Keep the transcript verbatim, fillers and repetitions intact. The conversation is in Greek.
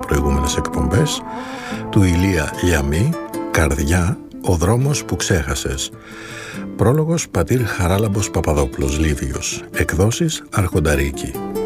προηγούμενες εκπομπές, του Ηλία Λιαμή, «Καρδιά, ο δρόμος που ξέχασες». Πρόλογος Πατήρ Χαράλαμπος Παπαδόπουλος, Λίβιος. Εκδόσεις Αρχονταρίκη.